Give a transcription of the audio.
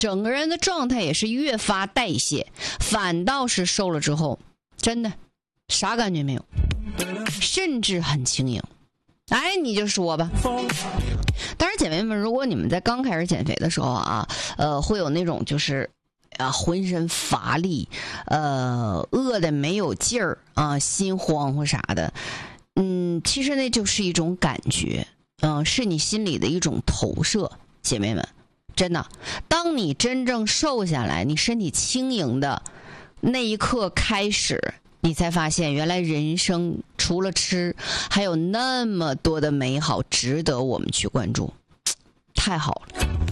整个人的状态也是越发代谢，反倒是瘦了之后，真的啥感觉没有，甚至很轻盈。哎，你就说吧。当然，姐妹们，如果你们在刚开始减肥的时候啊，会有那种就是浑身乏力，饿的没有劲儿啊，心慌或啥的，其实那就是一种感觉，是你心里的一种投射。姐妹们，真的，当你真正瘦下来，你身体轻盈的那一刻开始，你才发现原来人生除了吃还有那么多的美好值得我们去关注，太好了。